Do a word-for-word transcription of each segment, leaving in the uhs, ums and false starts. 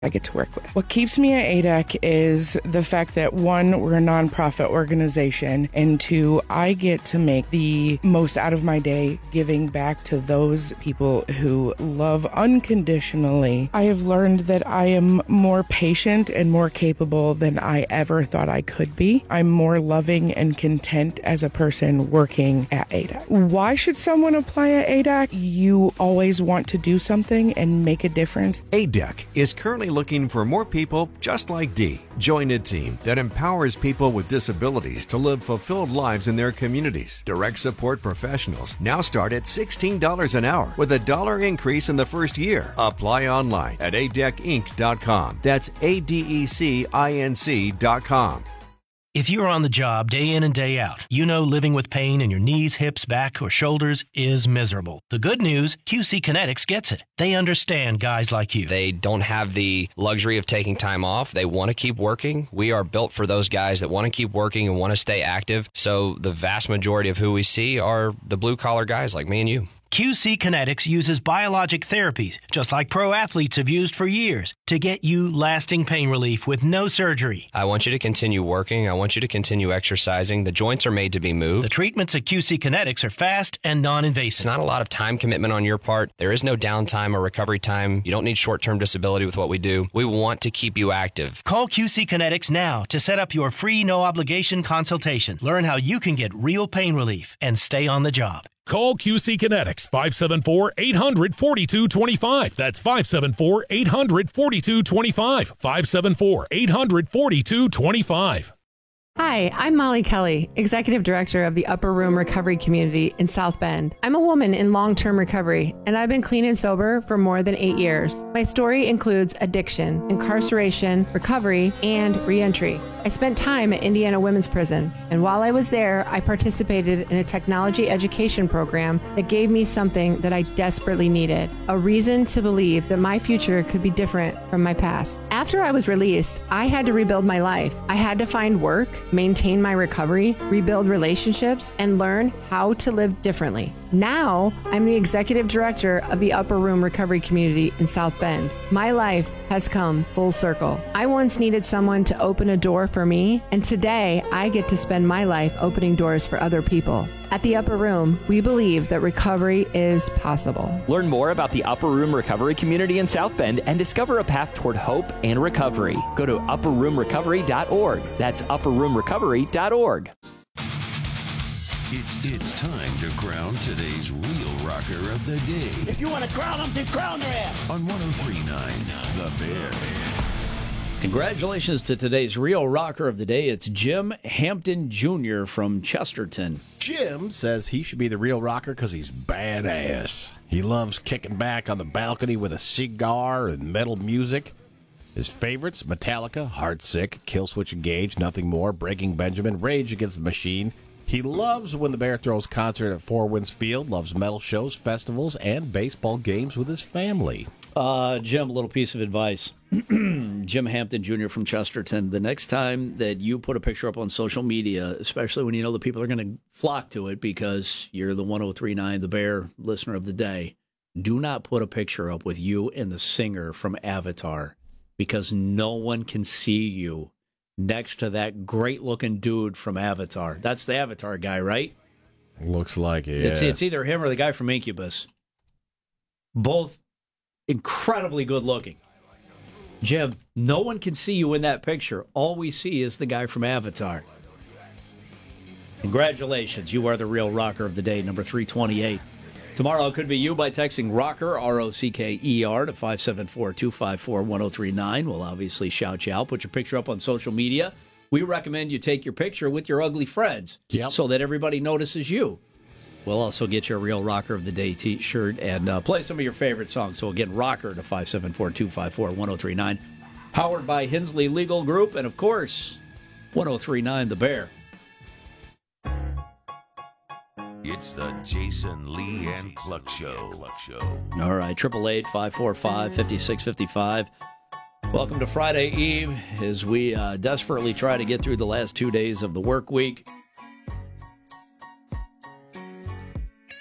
I get to work with. What keeps me at A D E C is the fact that, one, we're a nonprofit organization, and two, I get to make the most out of my day giving back to those people who love unconditionally. I have learned that I am more patient and more capable than I ever thought I could be. I'm more loving and content as a person working at A D E C. Why should someone apply at A D E C? You always want to do something and make a difference. A D E C is currently looking for more people just like Dee. Join a team that empowers people with disabilities to live fulfilled lives in their communities. Direct support professionals now start at sixteen dollars an hour with a dollar increase in the first year. Apply online at A D E C inc dot com. That's A D E C I N C dot com. If you're on the job day in and day out, you know living with pain in your knees, hips, back, or shoulders is miserable. The good news, Q C Kinetics gets it. They understand guys like you. They don't have the luxury of taking time off. They want to keep working. We are built for those guys that want to keep working and want to stay active. So the vast majority of who we see are the blue-collar guys like me and you. Q C Kinetics uses biologic therapies, just like pro athletes have used for years, to get you lasting pain relief with no surgery. I want you to continue working. I want you to continue exercising. The joints are made to be moved. The treatments at Q C Kinetics are fast and non-invasive. It's not a lot of time commitment on your part. There is no downtime or recovery time. You don't need short-term disability with what we do. We want to keep you active. Call Q C Kinetics now to set up your free no-obligation consultation. Learn how you can get real pain relief and stay on the job. Call Q C Kinetics, five seven four, eight hundred, forty-two twenty-five. That's five seven four, eight hundred, forty-two twenty-five. five seven four, eight hundred, forty-two twenty-five. Hi, I'm Molly Kelly, Executive Director of the Upper Room Recovery Community in South Bend. I'm a woman in long-term recovery, and I've been clean and sober for more than eight years. My story includes addiction, incarceration, recovery, and reentry. I spent time at Indiana Women's Prison, and while I was there, I participated in a technology education program that gave me something that I desperately needed, a reason to believe that my future could be different from my past. After I was released, I had to rebuild my life. I had to find work, maintain my recovery, rebuild relationships, and learn how to live differently. Now, I'm the executive director of the Upper Room Recovery Community in South Bend. My life has come full circle. I once needed someone to open a door for me, and today I get to spend my life opening doors for other people. At the Upper Room, we believe that recovery is possible. Learn more about the Upper Room Recovery Community in South Bend and discover a path toward hope and recovery. Go to upper room recovery dot org. That's upper room recovery dot org. It's it's time to crown today's real rocker of the day. If you want to crown them, then crown their ass. On one oh three point nine, The Bear. Congratulations to today's real rocker of the day. It's Jim Hampton Junior from Chesterton. Jim says he should be the real rocker because he's badass. He loves kicking back on the balcony with a cigar and metal music. His favorites, Metallica, Heartsick, Killswitch Engage, Nothing More, Breaking Benjamin, Rage Against the Machine. He loves when the Bear throws concert at Four Winds Field, loves metal shows, festivals, and baseball games with his family. Uh, Jim, a little piece of advice. Jim Hampton Junior from Chesterton, the next time that you put a picture up on social media, especially when you know the people are going to flock to it because you're the one oh three point nine The Bear listener of the day, do not put a picture up with you and the singer from Avatar because no one can see you next to that great-looking dude from Avatar. That's the Avatar guy, right? Looks like it, yeah. It's, it's either him or the guy from Incubus. Both incredibly good-looking. Jim, no one can see you in that picture. All we see is the guy from Avatar. Congratulations. You are the real rocker of the day, number three twenty-eight. Tomorrow it could be you by texting ROCKER, R O C K E R, to five seven four, two five four, one oh three nine. We'll obviously shout you out. Put your picture up on social media. We recommend you take your picture with your ugly friends yep. so that everybody notices you. We'll also get you a Real Rocker of the Day t-shirt and uh, play some of your favorite songs. So again, ROCKER to five seven four, two five four, one oh three nine. Powered by Hensley Legal Group and, of course, one oh three point nine The Bear. It's the Jason Lee and Cluck Show. All right, triple eight, five four five, five six five five. Welcome to Friday Eve as we uh, desperately try to get through the last two days of the work week.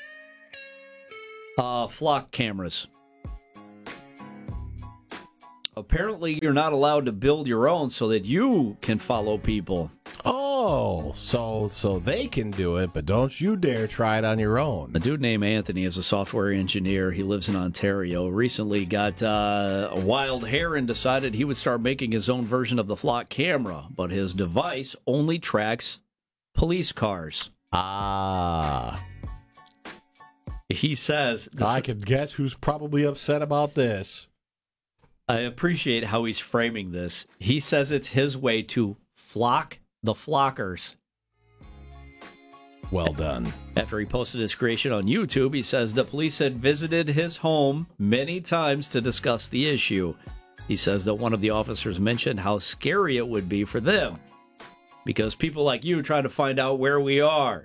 Uh, flock cameras. Apparently, you're not allowed to build your own so that you can follow people. Oh, so so they can do it, but don't you dare try it on your own. A dude named Anthony is a software engineer. He lives in Ontario. Recently got uh, a wild hair and decided he would start making his own version of the Flock camera, but his device only tracks police cars. Ah. He says... I can guess who's probably upset about this. I appreciate how he's framing this. He says it's his way to flock the flockers. Well done. After he posted his creation on YouTube, he says the police had visited his home many times to discuss the issue. He says that one of the officers mentioned how scary it would be for them because people like you try to find out where we are.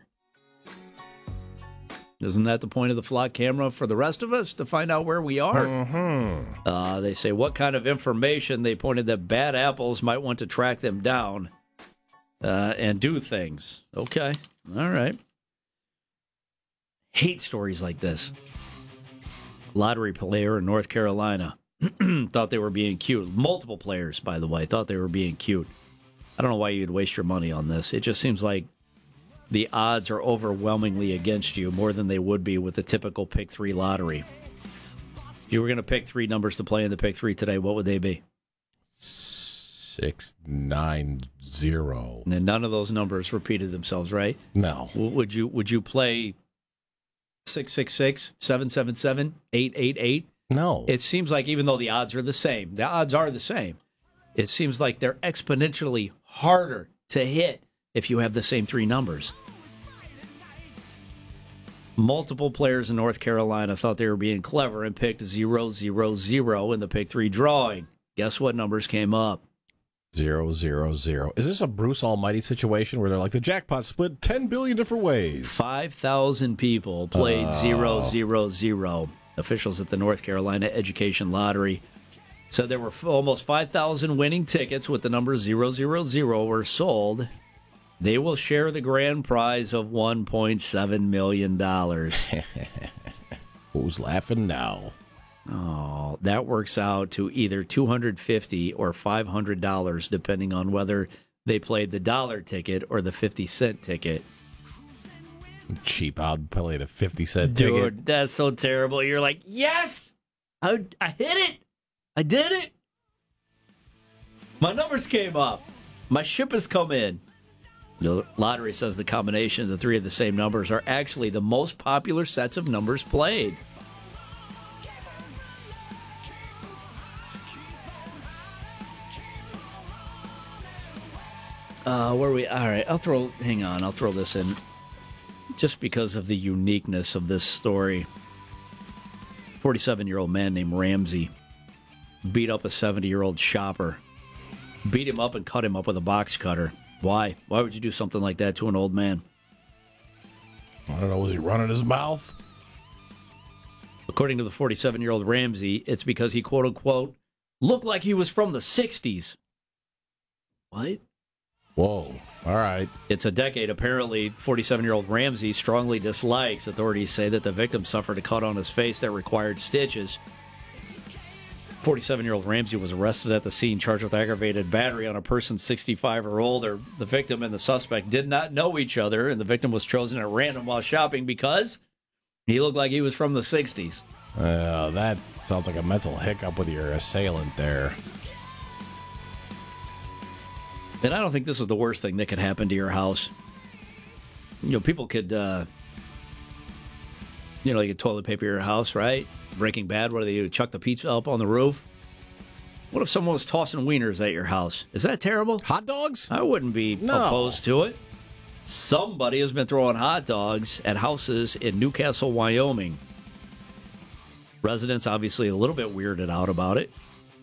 Isn't that the point of the Flock camera for the rest of us, to find out where we are? Mm-hmm. Uh, they say what kind of information. They pointed that bad apples might want to track them down uh, and do things. Okay, all right. Hate stories like this. Lottery player in North Carolina thought they were being cute. Multiple players, by the way, thought they were being cute. I don't know why you'd waste your money on this. It just seems like the odds are overwhelmingly against you, more than they would be with the typical Pick three lottery. If you were going to pick three numbers to play in the Pick three today, what would they be? Six, nine, zero. And none of those numbers repeated themselves, right? No. Would you would you play six six six, seven seven seven, eight eight eight? No. It seems like even though the odds are the same, the odds are the same. It seems like they're exponentially harder to hit if you have the same three numbers. Multiple players in North Carolina thought they were being clever and picked zero zero zero in the Pick three drawing. Guess what numbers came up? Zero, zero, zero. Is this a Bruce Almighty situation where they're like, the jackpot split ten billion different ways? five thousand people played Oh. zero zero zero. Officials at the North Carolina Education Lottery said there were f- almost five thousand winning tickets with the number zero zero zero were sold. They will share the grand prize of one point seven million dollars. Who's laughing now? Oh, that works out to either two hundred fifty dollars or five hundred dollars, depending on whether they played the dollar ticket or the fifty cent ticket. Cheap out, played a fifty cent Dude, ticket. that's so terrible. You're like, yes, I, I hit it. I did it. My numbers came up. My ship has come in. The lottery says the combination of the three of the same numbers are actually the most popular sets of numbers played. Uh, where are we? All right, I'll throw, hang on, I'll throw this in just because of the uniqueness of this story. forty-seven-year-old man named Ramsey beat up a seventy-year-old shopper. Beat him up and cut him up with a box cutter. Why? Why would you do something like that to an old man? I don't know, was he running his mouth? According to the forty-seven-year-old Ramsey, it's because he, quote-unquote, looked like he was from the sixties. What? Whoa, all right. It's a decade. Apparently, forty-seven-year-old Ramsey strongly dislikes. Authorities say that the victim suffered a cut on his face that required stitches. forty-seven-year-old Ramsey was arrested at the scene, charged with aggravated battery on a person sixty-five or older. The victim and the suspect did not know each other, and the victim was chosen at random while shopping because he looked like he was from the sixties. Uh, that sounds like a mental hiccup with your assailant there. And I don't think this is the worst thing that could happen to your house. You know, people could, uh, you know, you could toilet paper your house, right? Breaking Bad, what do they do? Chuck the pizza up on the roof? What if someone was tossing wieners at your house? Is that terrible? Hot dogs? I wouldn't be No. opposed to it. Somebody has been throwing hot dogs at houses in Newcastle, Wyoming. Residents obviously a little bit weirded out about it.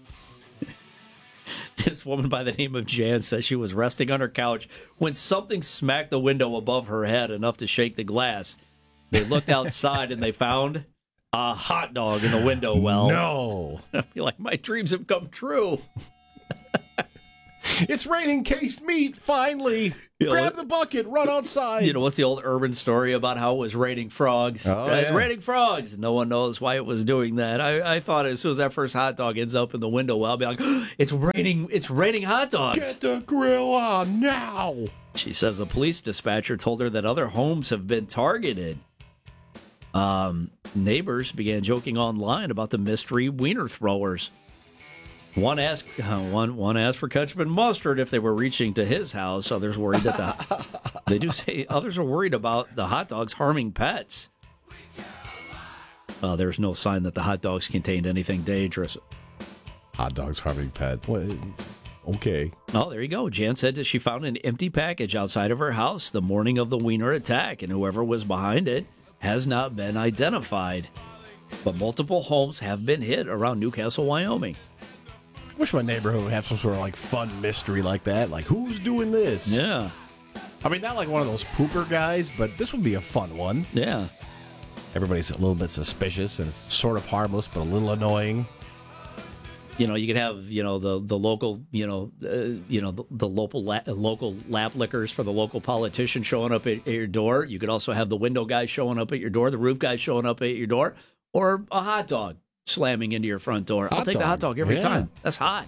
This woman by the name of Jan says she was resting on her couch when something smacked the window above her head enough to shake the glass. They looked outside and they found a hot dog in the window well. No. I feel like my dreams have come true. It's raining cased meat, finally. You know, Grab the bucket, run outside. You know, what's the old urban story about how it was raining frogs? Oh, It's yeah. raining frogs. No one knows why it was doing that. I, I thought as soon as that first hot dog ends up in the window, well, I'll be like, it's raining, it's raining hot dogs. Get the grill on now. She says a police dispatcher told her that other homes have been targeted. Um, neighbors began joking online about the mystery wiener throwers. One asked, uh, one one asked for ketchup and mustard if they were reaching to his house. Others worried that the they do say others are worried about the hot dogs harming pets. Uh, there's no sign that the hot dogs contained anything dangerous. Hot dogs harming pet. What? Okay. Oh, there you go. Jan said that she found an empty package outside of her house the morning of the wiener attack, and whoever was behind it has not been identified. But multiple homes have been hit around Newcastle, Wyoming. I wish my neighborhood would have some sort of like fun mystery like that. Like, who's doing this? Yeah. I mean, not like one of those pooper guys, but this would be a fun one. Yeah. Everybody's a little bit suspicious, and it's sort of harmless, but a little annoying. You know, you could have, you know, the the local, you know, uh, you know, the, the local la- local lap lickers for the local politician showing up at, at your door. You could also have the window guy showing up at your door, the roof guy showing up at your door, or a hot dog slamming into your front door. Hot I'll take dog. the hot dog every Yeah. time. That's hot.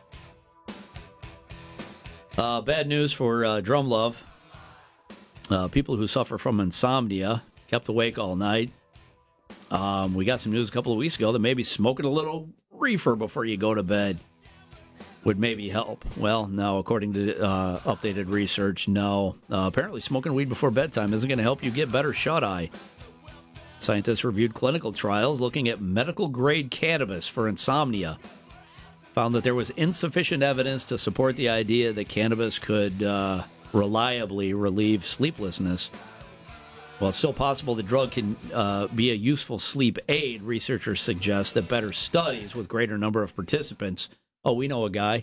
Uh, bad news for uh, Drum Love. Uh, people who suffer from insomnia, kept awake all night. Um, we got some news a couple of weeks ago that maybe smoking a little reefer before you go to bed would maybe help. Well, no, according to uh, updated research, no. Uh, apparently, smoking weed before bedtime isn't going to help you get better shut-eye. Scientists reviewed clinical trials looking at medical-grade cannabis for insomnia. Found that there was insufficient evidence to support the idea that cannabis could uh, reliably relieve sleeplessness. While it's still possible the drug can uh, be a useful sleep aid, researchers suggest that better studies with greater number of participants. Oh, we know a guy.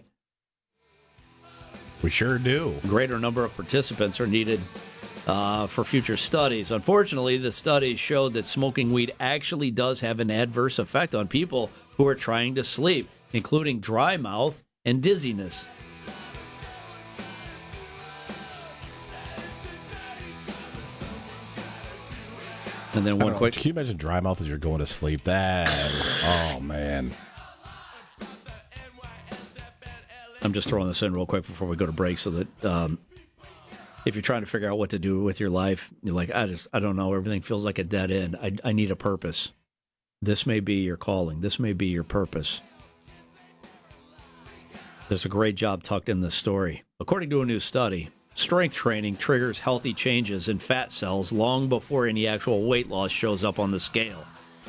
We sure do. Greater number of participants are needed uh, for future studies. Unfortunately, the studies showed that smoking weed actually does have an adverse effect on people who are trying to sleep, including dry mouth and dizziness. And then one know, quick. Can you imagine dry mouth as you're going to sleep? That, oh man. I'm just throwing this in real quick before we go to break, so that um, if you're trying to figure out what to do with your life, you're like, I just, I don't know, everything feels like a dead end. I, I need a purpose. This may be your calling. This may be your purpose. There's a great job tucked in this story. According to a new study, strength training triggers healthy changes in fat cells long before any actual weight loss shows up on the scale.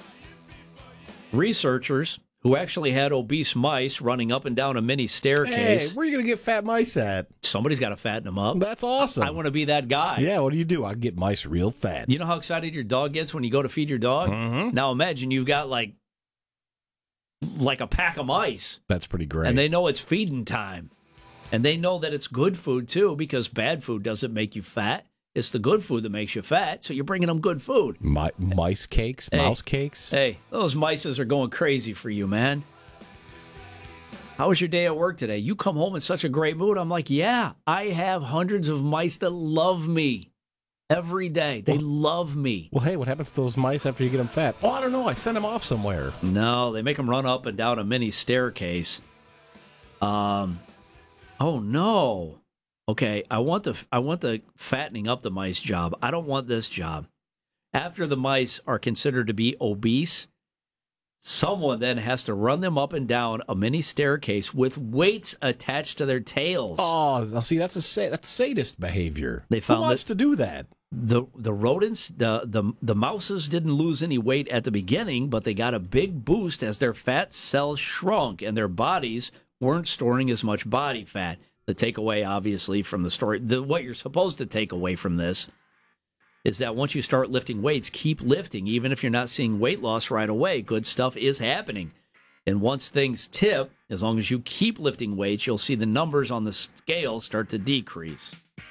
Researchers who actually had obese mice running up and down a mini staircase. Hey, where are you going to get fat mice at? Somebody's got to fatten them up. That's awesome. I, I want to be that guy. Yeah, what do you do? I get mice real fat. You know how excited your dog gets when you go to feed your dog? Mm-hmm. Now imagine you've got like like a pack of mice. That's pretty great. And they know it's feeding time. And they know that it's good food, too, because bad food doesn't make you fat. It's the good food that makes you fat, so you're bringing them good food. Mi- mice cakes? Hey, mouse cakes? Hey, those mices are going crazy for you, man. How was your day at work today? You come home in such a great mood. I'm like, yeah, I have hundreds of mice that love me every day. They well, love me. Well, hey, what happens to those mice after you get them fat? Oh, I don't know. I send them off somewhere. No, they make them run up and down a mini staircase. Um... Oh no. Okay, I want the I want the fattening up the mice job. I don't want this job. After the mice are considered to be obese, someone then has to run them up and down a mini staircase with weights attached to their tails. Oh, see, that's a sa- that's sadist behavior. They found Who wants that to do that? The the rodents, the, the the mouses didn't lose any weight at the beginning, but they got a big boost as their fat cells shrunk and their bodies weren't storing as much body fat. The takeaway, obviously, from the story, the, what you're supposed to take away from this is that once you start lifting weights, keep lifting. Even if you're not seeing weight loss right away, good stuff is happening. And once things tip, as long as you keep lifting weights, you'll see the numbers on the scale start to decrease.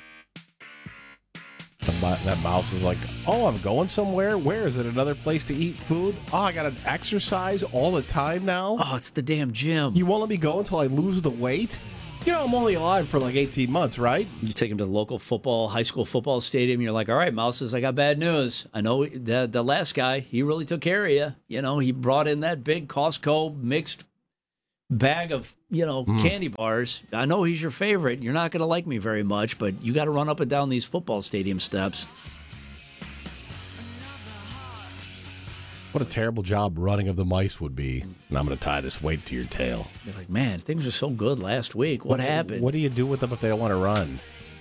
That mouse is like, oh, I'm going somewhere? Where is it? Another place to eat food? Oh, I got to exercise all the time now? Oh, it's the damn gym. You won't let me go until I lose the weight? You know, I'm only alive for like eighteen months, right? You take him to the local football, high school football stadium. You're like, all right, Mouses, I got bad news. I know the the last guy, he really took care of you. You know, he brought in that big Costco mixed bag of, you know, mm. candy bars. I know he's your favorite. You're not going to like me very much, but you got to run up and down these football stadium steps. What a terrible job running of the mice would be. And I'm going to tie this weight to your tail. You're like, man, things were so good last week. What, what happened? What do you do with them if they don't want to run?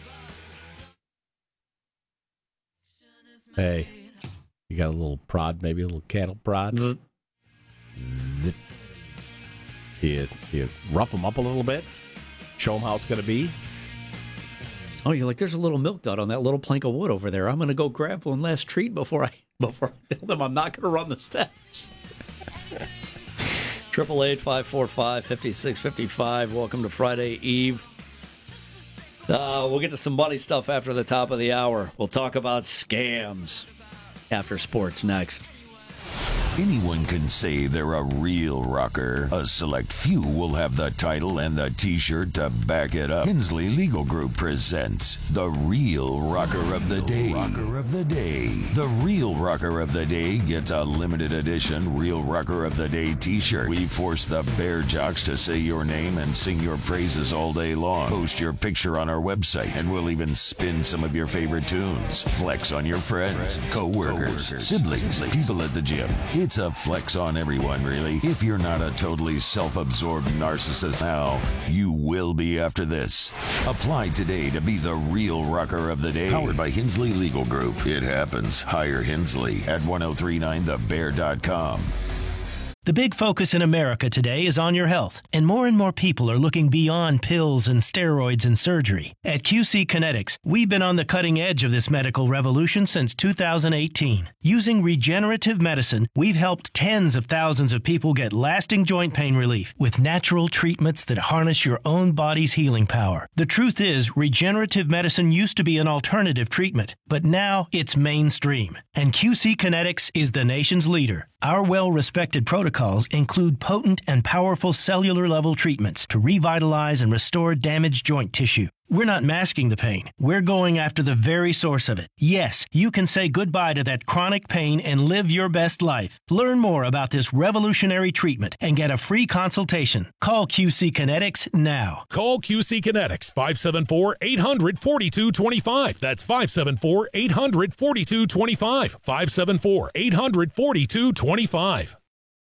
Hey, you got a little prod, maybe a little cattle prod? Zzz. Zzz. You, you rough them up a little bit? Show them how it's going to be? Oh, you're like, there's a little milk dud on that little plank of wood over there. I'm going to go grab one last treat before I before I tell them I'm not going to run the steps. Triple eight five four five fifty six fifty five. Welcome to Friday Eve. Uh, we'll get to some money stuff after the top of the hour. We'll talk about scams after sports next. Anyone can say they're a real rocker. A select few will have the title and the t-shirt to back it up. Hensley Legal Group presents the Real Rocker of the Day. Rocker of the Day. The Real Rocker of the Day gets a limited edition Real Rocker of the Day t-shirt. We force the Bear Jocks to say your name and sing your praises all day long. Post your picture on our website, and we'll even spin some of your favorite tunes. Flex on your friends, co-workers, co-workers siblings, people at the gym. It's a flex on everyone, really. If you're not a totally self-absorbed narcissist now, you will be after this. Apply today to be the Real Rocker of the Day. Powered by Hensley Legal Group. It happens. Hire Hensley at ten thirty-nine the bear dot com. The big focus in America today is on your health, and more and more people are looking beyond pills and steroids and surgery. At Q C Kinetics, we've been on the cutting edge of this medical revolution since two thousand eighteen. Using regenerative medicine, we've helped tens of thousands of people get lasting joint pain relief with natural treatments that harness your own body's healing power. The truth is, regenerative medicine used to be an alternative treatment, but now it's mainstream, and Q C Kinetics is the nation's leader. Our well-respected protocols include potent and powerful cellular-level treatments to revitalize and restore damaged joint tissue. We're not masking the pain. We're going after the very source of it. Yes, you can say goodbye to that chronic pain and live your best life. Learn more about this revolutionary treatment and get a free consultation. Call Q C Kinetics now. Call Q C Kinetics, five seven four, eight hundred, forty-two twenty-five. That's five seven four, eight hundred, forty-two twenty-five. five seven four, eight hundred, forty-two twenty-five.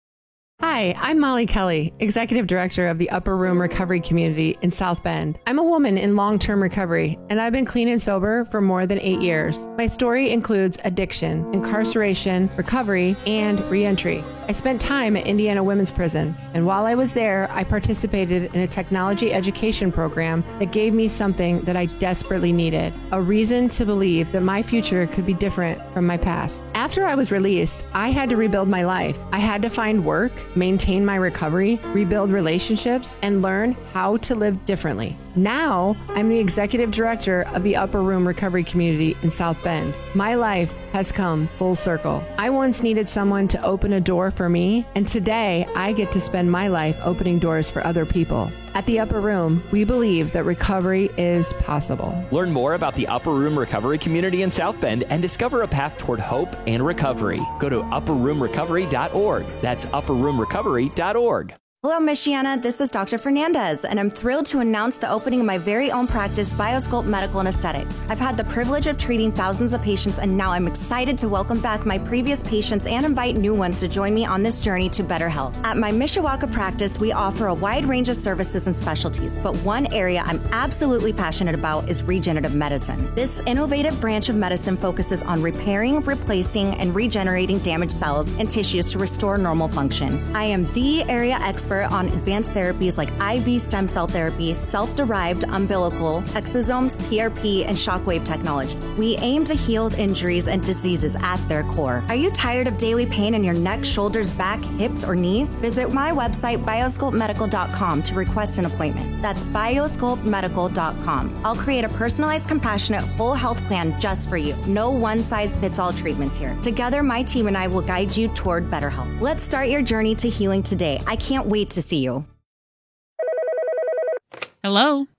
Hi, I'm Molly Kelly, Executive Director of the Upper Room Recovery Community in South Bend. I'm a woman in long-term recovery, and I've been clean and sober for more than eight years. My story includes addiction, incarceration, recovery, and reentry. I spent time at Indiana Women's Prison, and while I was there, I participated in a technology education program that gave me something that I desperately needed, a reason to believe that my future could be different from my past. After I was released, I had to rebuild my life. I had to find work, maintain my recovery, rebuild relationships, and learn how to live differently. Now, I'm the Executive Director of the Upper Room Recovery Community in South Bend. My life has come full circle. I once needed someone to open a door for me, and today I get to spend my life opening doors for other people. At the Upper Room, we believe that recovery is possible. Learn more about the Upper Room Recovery Community in South Bend and discover a path toward hope and recovery. Go to upper room recovery dot org. That's upper room recovery dot org. Hello, Michiana. This is Doctor Fernandez, and I'm thrilled to announce the opening of my very own practice, BioSculpt Medical and Aesthetics. I've had the privilege of treating thousands of patients, and now I'm excited to welcome back my previous patients and invite new ones to join me on this journey to better health. At my Mishawaka practice, we offer a wide range of services and specialties, but one area I'm absolutely passionate about is regenerative medicine. This innovative branch of medicine focuses on repairing, replacing, and regenerating damaged cells and tissues to restore normal function. I am the area expert on advanced therapies like I V stem cell therapy, self-derived umbilical, exosomes, P R P, and shockwave technology. We aim to heal injuries and diseases at their core. Are you tired of daily pain in your neck, shoulders, back, hips, or knees? Visit my website, biosculpt medical dot com, to request an appointment. That's biosculpt medical dot com. I'll create a personalized, compassionate, whole health plan just for you. No one-size-fits-all treatments here. Together, my team and I will guide you toward better health. Let's start your journey to healing today. I can't wait to see you. Hello,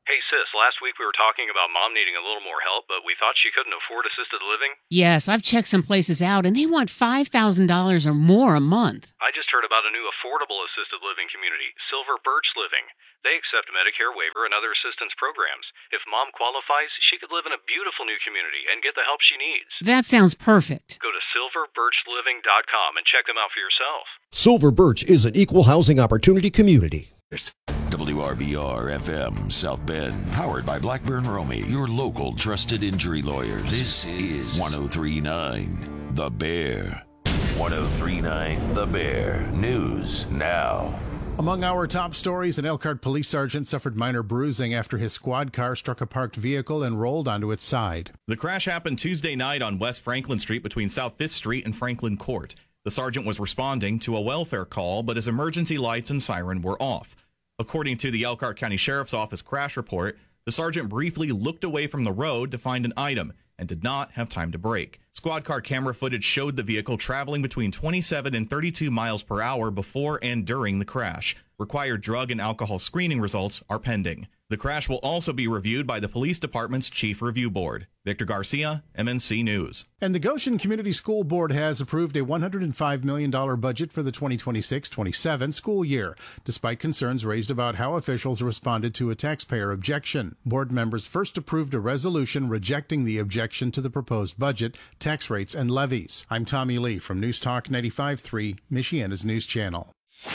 Hey, sis, last week we were talking about Mom needing a little more help, but we thought she couldn't afford assisted living. Yes, I've checked some places out, and they want five thousand dollars or more a month. I just heard about a new affordable assisted living community, Silver Birch Living. They accept Medicare waiver and other assistance programs. If Mom qualifies, she could live in a beautiful new community and get the help she needs. That sounds perfect. Go to silver birch living dot com and check them out for yourself. Silver Birch is an equal housing opportunity community. W R B R F M South Bend, powered by Blackburn Romey, your local trusted injury lawyers. This is one oh three point nine The Bear. one oh three point nine The Bear. News now. Among our top stories, an Elkhart police sergeant suffered minor bruising after his squad car struck a parked vehicle and rolled onto its side. The crash happened Tuesday night on West Franklin Street between South fifth Street and Franklin Court. The sergeant was responding to a welfare call, but his emergency lights and siren were off. According to the Elkhart County Sheriff's Office crash report, the sergeant briefly looked away from the road to find an item and did not have time to brake. Squad car camera footage showed the vehicle traveling between twenty-seven and thirty-two miles per hour before and during the crash. Required drug and alcohol screening results are pending. The crash will also be reviewed by the police department's chief review board. Victor Garcia, M N C News. And the Goshen Community School Board has approved a one hundred five million dollars budget for the twenty twenty-six twenty-seven school year, despite concerns raised about how officials responded to a taxpayer objection. Board members first approved a resolution rejecting the objection to the proposed budget, tax rates, and levies. I'm Tommy Lee from News Talk ninety-five point three, Michiana's News Channel.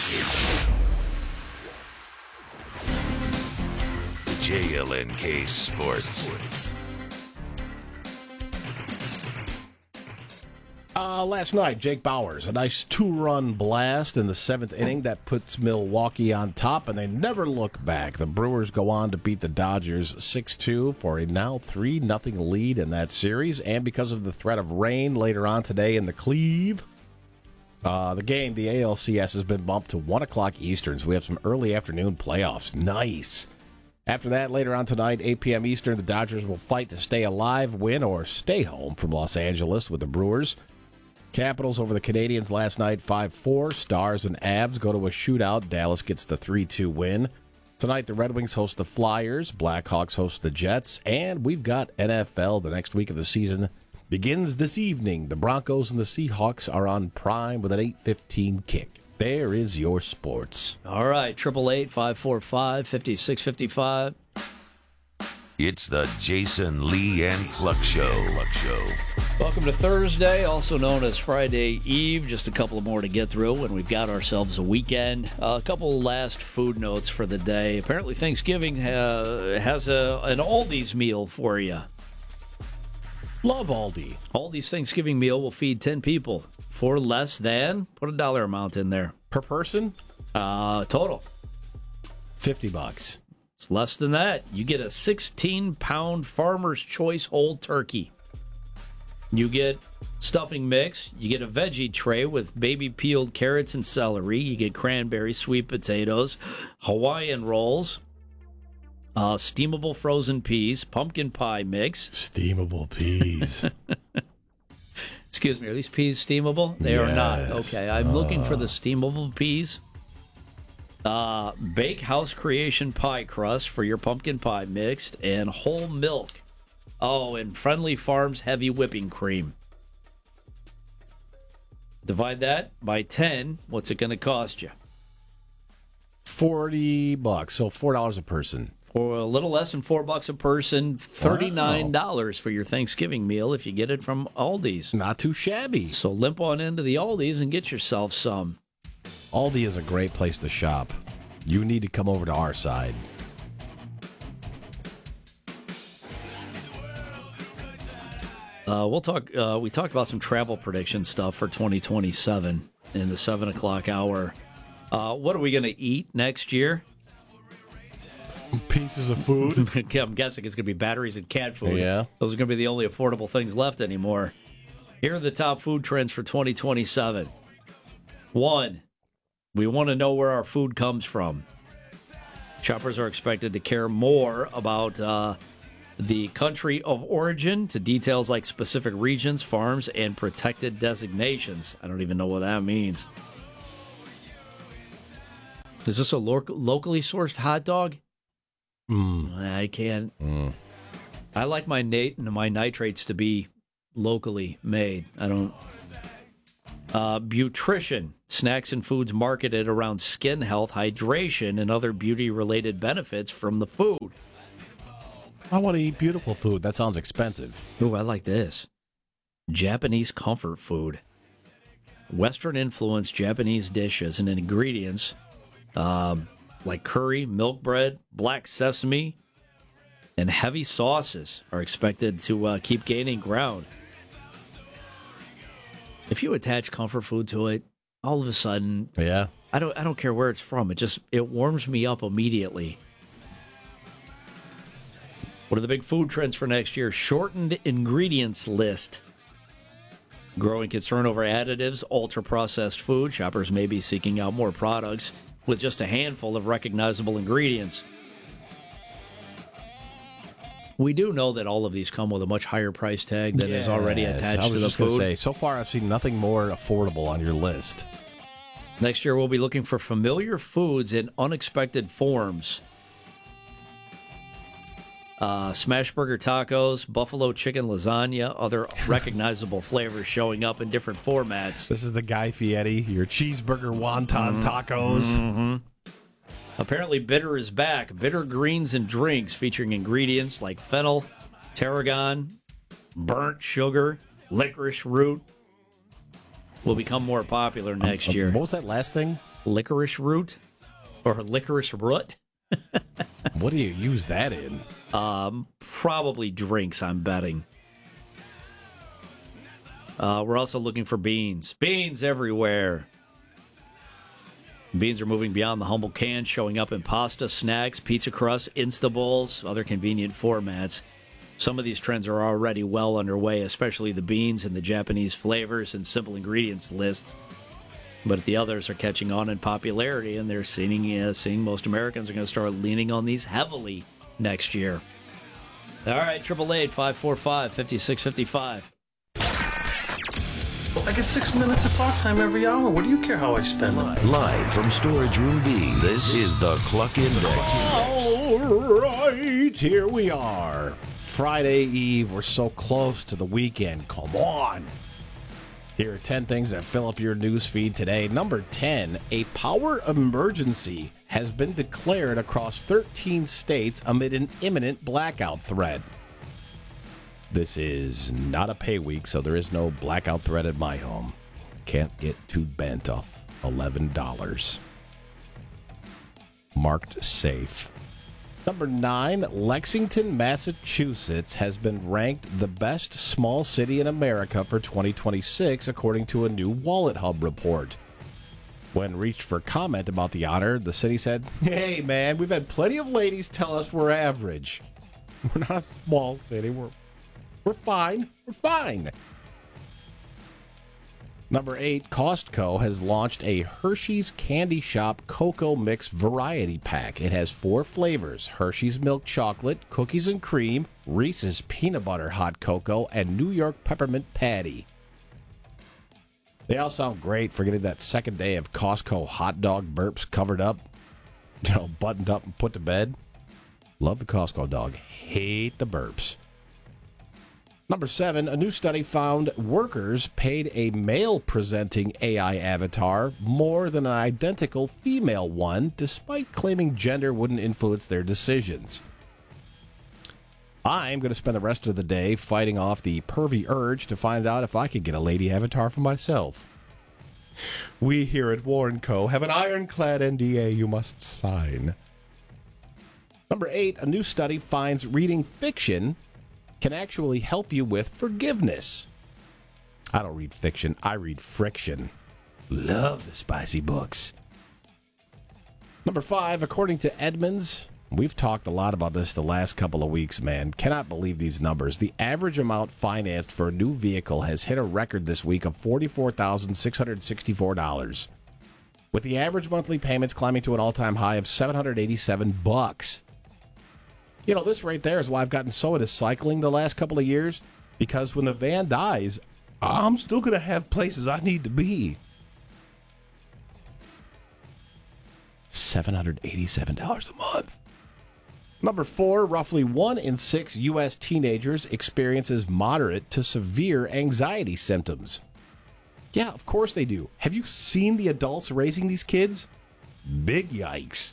J L N K Sports. Uh, last night, Jake Bauers, a nice two-run blast in the seventh inning that puts Milwaukee on top, and they never look back. The Brewers go on to beat the Dodgers six two for a now three nothing lead in that series, and because of the threat of rain later on today in the Cleve, uh, the game, the A L C S, has been bumped to one o'clock Eastern, so we have some early afternoon playoffs. Nice. After that, later on tonight, eight p.m. Eastern, the Dodgers will fight to stay alive, win, or stay home from Los Angeles with the Brewers. Capitals over the Canadians last night, five four. Stars and Avs go to a shootout. Dallas gets the three two win. Tonight, the Red Wings host the Flyers. Blackhawks host the Jets. And we've got N F L. The next week of the season begins this evening. The Broncos and the Seahawks are on Prime with an eight fifteen kick. There is your sports. All right, triple eight five four five five six five five. It's the Jason Lee and Cluck Show. Cluck Show. Welcome to Thursday, also known as Friday Eve. Just a couple more to get through, and we've got ourselves a weekend. Uh, a couple last food notes for the day. Apparently, Thanksgiving uh, has a an Aldi's meal for you. Love Aldi. Aldi's Thanksgiving meal will feed ten people for less than, put a dollar amount in there. Per person? Uh, total. fifty bucks. It's less than that. You get a sixteen pound Farmer's Choice whole turkey. You get stuffing mix. You get a veggie tray with baby peeled carrots and celery. You get cranberry, sweet potatoes, Hawaiian rolls, uh, steamable frozen peas, pumpkin pie mix. Steamable peas. Excuse me, are these peas steamable? They yes. are not. Okay, I'm uh. looking for the steamable peas. Uh, Bakehouse Creation pie crust for your pumpkin pie mixed, and whole milk. Oh, and Friendly Farms heavy whipping cream. Divide that by ten. What's it going to cost you? Forty bucks, so four dollars a person. For a little less than four bucks a person, thirty-nine dollars wow. for your Thanksgiving meal if you get it from Aldi's. Not too shabby. So limp on into the Aldi's and get yourself some. Aldi is a great place to shop. You need to come over to our side. Uh, we'll talk. Uh, we talked about some travel prediction stuff for twenty twenty-seven in the seven o'clock hour. Uh, what are we going to eat next year? Pieces of food. I'm guessing it's going to be batteries and cat food. Yeah, those are going to be the only affordable things left anymore. Here are the top food trends for twenty twenty-seven. One, we want to know where our food comes from. Shoppers are expected to care more about uh, the country of origin to details like specific regions, farms, and protected designations. I don't even know what that means. Is this a lo- locally sourced hot dog? Mm. I can't. Mm. I like my nat- my nitrates to be locally made. I don't. Uh, Butrition, snacks and foods marketed around skin health, hydration, and other beauty-related benefits from the food. I want to eat beautiful food. That sounds expensive. Ooh, I like this. Japanese comfort food. Western-influenced Japanese dishes and ingredients um, like curry, milk bread, black sesame, and heavy sauces are expected to uh, keep gaining ground. If you attach comfort food to it, all of a sudden, yeah, I don't I don't care where it's from. It just it warms me up immediately. What are the big food trends for next year? Shortened ingredients list. Growing concern over additives, ultra-processed food. Shoppers may be seeking out more products with just a handful of recognizable ingredients. We do know that all of these come with a much higher price tag than yes, is already attached I was to the just gonna food. Say, so far, I've seen nothing more affordable on your list. Next year, we'll be looking for familiar foods in unexpected forms. Uh, smash burger tacos, buffalo chicken lasagna, other recognizable flavors showing up in different formats. This is the Guy Fieri, your cheeseburger wonton Mm-hmm. tacos. Mm-hmm. Apparently, Bitter is back. Bitter greens and drinks featuring ingredients like fennel, tarragon, burnt sugar, licorice root will become more popular next um, year. What was that last thing? Licorice root? Or licorice root? What do you use that in? Um, probably drinks, I'm betting. Uh, we're also looking for beans. Beans everywhere. Beans are moving beyond the humble can, showing up in pasta, snacks, pizza crusts, Insta bowls, other convenient formats. Some of these trends are already well underway, especially the beans and the Japanese flavors and simple ingredients list. But the others are catching on in popularity, and they're seeing, uh, seeing most Americans are going to start leaning on these heavily next year. All right, triple eight five four five five six five five. I get six minutes of talk time every hour. What do you care how I spend it? Live from Storage Room B, this is the Cluck Index. All right, here we are. Friday Eve. We're so close to the weekend. Come on. Here are ten things that fill up your news feed today. Number ten, a power emergency has been declared across thirteen states amid an imminent blackout threat. This is not a pay week, so there is no blackout threat at my home. Can't get too bent off eleven dollars. Marked safe. Number nine, Lexington, Massachusetts has been ranked the best small city in America for twenty twenty-six, according to a new Wallet Hub report. When reached for comment about the honor, the city said, "Hey, man, we've had plenty of ladies tell us we're average. We're not a small city. We're, we're fine. We're fine." Number eight, Costco has launched a Hershey's Candy Shop Cocoa Mix Variety Pack. It has four flavors: Hershey's Milk Chocolate, Cookies and Cream, Reese's Peanut Butter Hot Cocoa, and New York Peppermint Patty. They all sound great for getting that second day of Costco hot dog burps covered up, you know, buttoned up and put to bed. Love the Costco dog. Hate the burps. Number seven, a new study found workers paid a male-presenting A I avatar more than an identical female one, despite claiming gender wouldn't influence their decisions. I'm going to spend the rest of the day fighting off the pervy urge to find out if I could get a lady avatar for myself. We here at Warren Co. have an ironclad N D A you must sign. Number eight, a new study finds reading fiction can actually help you with forgiveness. I don't read fiction, I read friction. Love the spicy books. Number five, according to Edmunds, we've talked a lot about this the last couple of weeks, man. Cannot believe these numbers. The average amount financed for a new vehicle has hit a record this week of forty-four thousand six hundred sixty-four dollars, with the average monthly payments climbing to an all-time high of seven hundred eighty-seven bucks. You know, this right there is why I've gotten so into cycling the last couple of years, because when the van dies, I'm still going to have places I need to be. seven hundred eighty-seven dollars a month. Number four, roughly one in six U S teenagers experiences moderate to severe anxiety symptoms. Yeah, of course they do. Have you seen the adults raising these kids? Big yikes.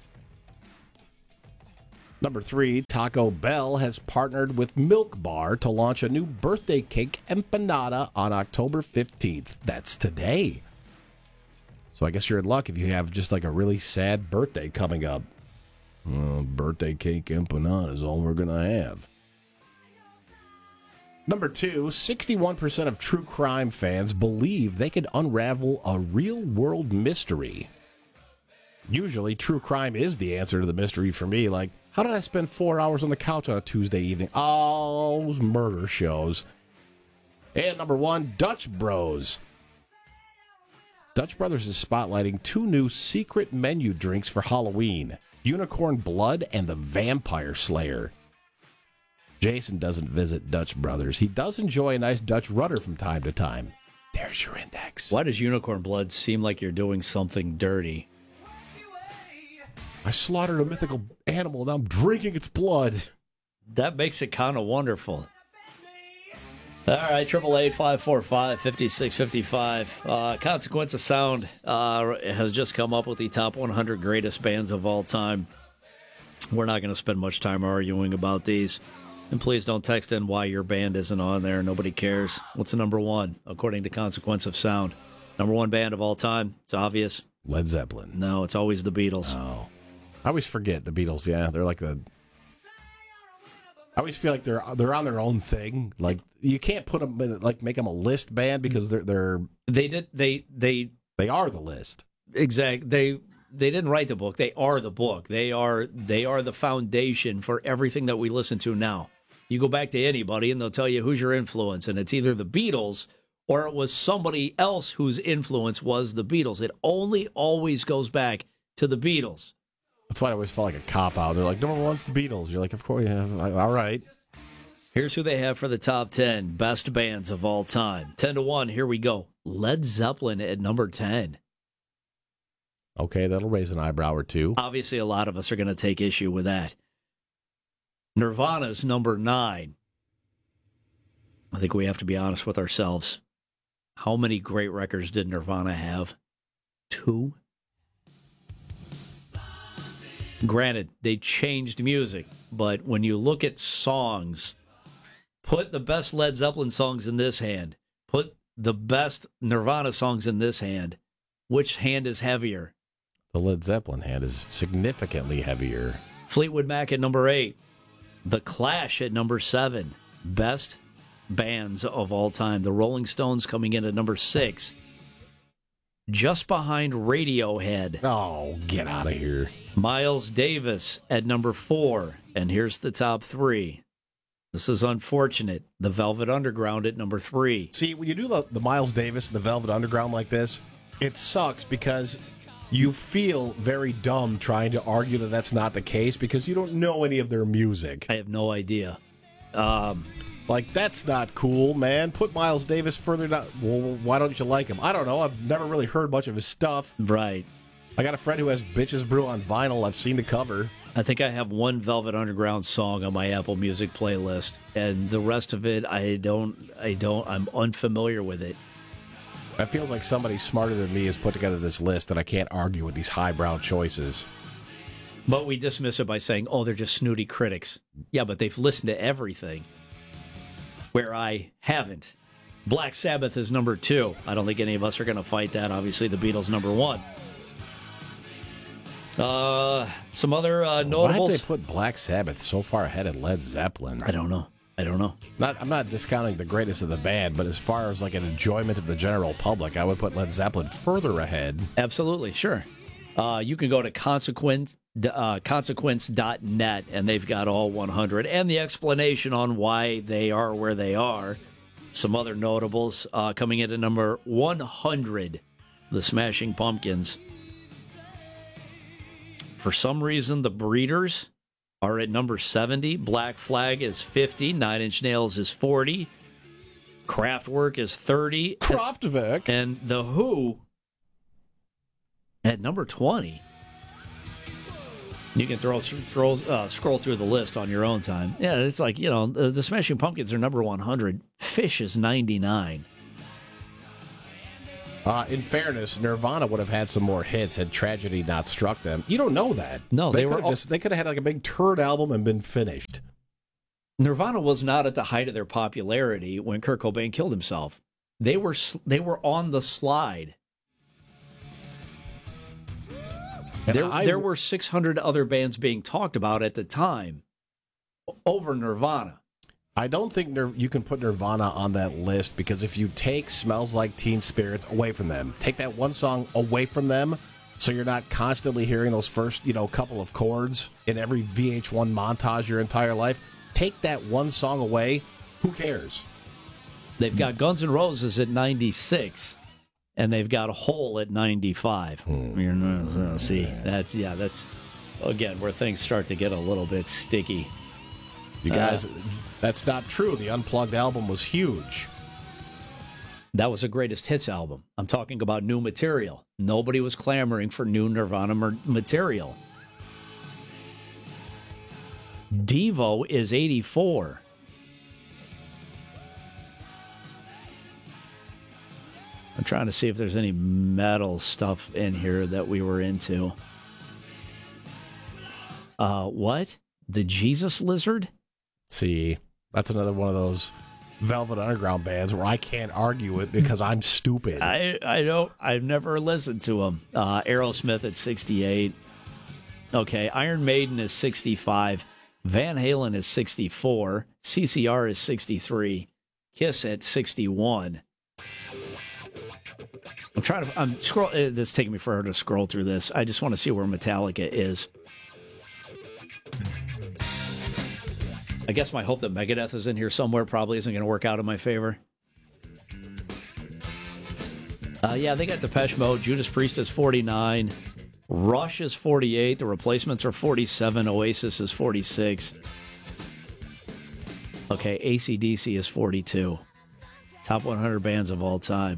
Number three, Taco Bell has partnered with Milk Bar to launch a new birthday cake empanada on October fifteenth. That's today. So I guess you're in luck if you have just like a really sad birthday coming up. Uh, birthday cake empanada is all we're going to have. Number two, sixty-one percent of true crime fans believe they can unravel a real-world mystery. Usually, true crime is the answer to the mystery for me. Like, how did I spend four hours on the couch on a Tuesday evening? Oh, those murder shows. And number one, Dutch Bros. Dutch Brothers is spotlighting two new secret menu drinks for Halloween. Unicorn Blood and the Vampire Slayer. Jason doesn't visit Dutch Brothers. He does enjoy a nice Dutch rudder from time to time. There's your index. Why does Unicorn Blood seem like you're doing something dirty? I slaughtered a mythical animal, and now I'm drinking its blood. That makes it kind of wonderful. All right, triple eight five four five fifty six fifty five. Uh, Consequence of Sound uh, has just come up with the top one hundred greatest bands of all time. We're not going to spend much time arguing about these. And please don't text in why your band isn't on there. Nobody cares. What's the number one, according to Consequence of Sound? Number one band of all time. It's obvious. Led Zeppelin. No, it's always the Beatles. Oh. I always forget the Beatles. Yeah, they're like the... I always feel like they're they're on their own thing. Like, you can't put them in, like, make them a list band because they're they're they did they they they are the list. Exact. They they didn't write the book. They are the book. They are they are the foundation for everything that we listen to now. You go back to anybody and they'll tell you who's your influence, and it's either the Beatles or it was somebody else whose influence was the Beatles. It only always goes back to the Beatles. That's why I always felt like a cop-out. They're like, number one's the Beatles. You're like, of course, yeah, all right. Here's who they have for the top ten best bands of all time. ten to one, here we go. Led Zeppelin at number ten. Okay, that'll raise an eyebrow or two. Obviously, a lot of us are going to take issue with that. Nirvana's number nine. I think we have to be honest with ourselves. How many great records did Nirvana have? Two? Granted, they changed music, but when you look at songs, put the best Led Zeppelin songs in this hand, put the best Nirvana songs in this hand, which hand is heavier? The Led Zeppelin hand is significantly heavier. Fleetwood Mac at number eight. The Clash at number seven. Best bands of all time. The Rolling Stones coming in at number six. Just behind Radiohead. Oh, get out of here. Miles Davis at number four. And here's the top three. This is unfortunate. The Velvet Underground at number three. See, when you do the, the Miles Davis and the Velvet Underground like this, it sucks because you feel very dumb trying to argue that that's not the case because you don't know any of their music. I have no idea. Um... Like, that's not cool, man. Put Miles Davis further down. Well, why don't you like him? I don't know. I've never really heard much of his stuff. Right. I got a friend who has Bitches Brew on vinyl. I've seen the cover. I think I have one Velvet Underground song on my Apple Music playlist, and the rest of it, I don't, I don't, I'm unfamiliar with it. It feels like somebody smarter than me has put together this list, and I can't argue with these highbrow choices. But we dismiss it by saying, oh, they're just snooty critics. Yeah, but they've listened to everything. Where I haven't. Black Sabbath is number two. I don't think any of us are going to fight that. Obviously, the Beatles number one. Uh, some other uh, notables. Why did they put Black Sabbath so far ahead of Led Zeppelin? I don't know. I don't know. Not, I'm not discounting the greatest of the band, but as far as like an enjoyment of the general public, I would put Led Zeppelin further ahead. Absolutely, sure. Uh, you can go to Consequence, uh, consequence dot net, and they've got all one hundred, and the explanation on why they are where they are. Some other notables uh, coming in at number one hundred, the Smashing Pumpkins. For some reason, the Breeders are at number seventy. Black Flag is fifty. Nine Inch Nails is forty. Kraftwerk is thirty. Kraftwerk. And The Who at number twenty. You can throw, throw uh, scroll through the list on your own time. Yeah, it's like, you know, the, the Smashing Pumpkins are number one hundred. Fish is ninety-nine. Uh, in fairness, Nirvana would have had some more hits had tragedy not struck them. You don't know that. No, they, they were could have just they could have had like a big turd album and been finished. Nirvana was not at the height of their popularity when Kurt Cobain killed himself. They were they were on the slide. There, I, there were six hundred other bands being talked about at the time over Nirvana. I don't think Nir- you can put Nirvana on that list because if you take Smells Like Teen Spirits away from them, take that one song away from them, so you're not constantly hearing those first, you know, couple of chords in every V H one montage your entire life, take that one song away, who cares? They've got Guns N' Roses at ninety-six, and they've got Hole at ninety-five. Hmm. You're not, uh, see, that's, yeah, that's, again, where things start to get a little bit sticky. You guys, uh, that's not true. The Unplugged album was huge. That was a greatest hits album. I'm talking about new material. Nobody was clamoring for new Nirvana mer- material. Devo is eighty-four. I'm trying to see if there's any metal stuff in here that we were into. Uh, what? The Jesus Lizard? See, that's another one of those Velvet Underground bands where I can't argue it because I'm stupid. I I don't. I've never listened to them. Uh, Aerosmith at sixty-eight. Okay, Iron Maiden is sixty-five. Van Halen is sixty-four. C C R is sixty-three. Kiss at sixty-one. I'm trying to. I'm scroll. It's taking me forever to scroll through this. I just want to see where Metallica is. I guess my hope that Megadeth is in here somewhere probably isn't going to work out in my favor. Uh, yeah, they got Depeche Mode. Judas Priest is forty-nine. Rush is forty-eight. The Replacements are forty-seven. Oasis is forty-six. Okay, A C D C is forty-two. Top one hundred bands of all time.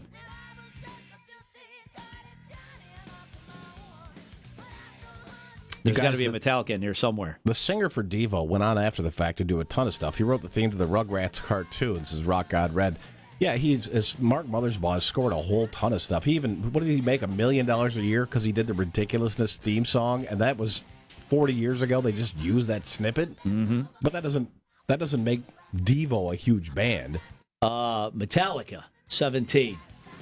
There's got to be a Metallica in here somewhere. The singer for Devo went on after the fact to do a ton of stuff. He wrote the theme to the Rugrats cartoons, as Rock God Red. Yeah, he's as Mark Mothersbaugh has scored a whole ton of stuff. He even, what did he make, a million dollars a year because he did the Ridiculousness theme song, and that was forty years ago. They just used that snippet. Mm-hmm. But that doesn't that doesn't make Devo a huge band. Uh, Metallica, seventeen.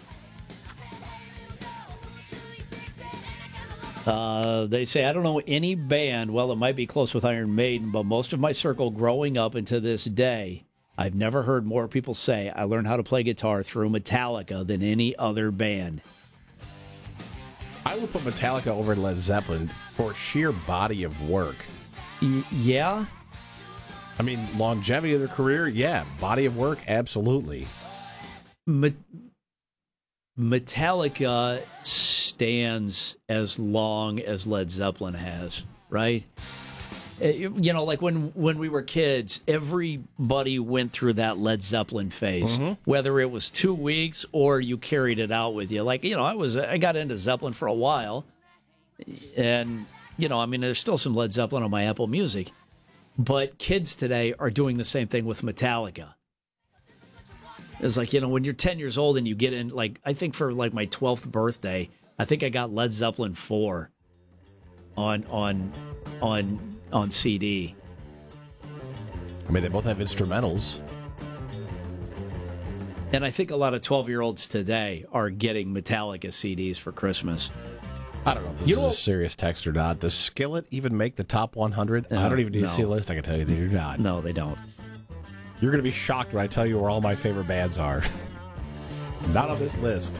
Uh, they say, I don't know any band, well, it might be close with Iron Maiden, but most of my circle growing up into this day, I've never heard more people say, I learned how to play guitar through Metallica than any other band. I would put Metallica over Led Zeppelin for sheer body of work. Y- yeah? I mean, longevity of their career, yeah. Body of work, absolutely. Me- Metallica stands as long as Led Zeppelin has, right? You know, like when, when we were kids, everybody went through that Led Zeppelin phase, mm-hmm. whether it was two weeks or you carried it out with you. Like, you know, I was I got into Zeppelin for a while, and, you know, I mean, there's still some Led Zeppelin on my Apple Music, but kids today are doing the same thing with Metallica. It's like, you know, when you're ten years old and you get in, like, I think for, like, my twelfth birthday, I think I got Led Zeppelin four on on on on C D. I mean, they both have instrumentals. And I think a lot of twelve-year-olds today are getting Metallica C Ds for Christmas. I don't know if this you is know, a serious text or not. Does Skillet even make the top one hundred? Uh, I don't even need no. to see a list. I can tell you they do not. No, they don't. You're going to be shocked when I tell you where all my favorite bands are. Not on this list.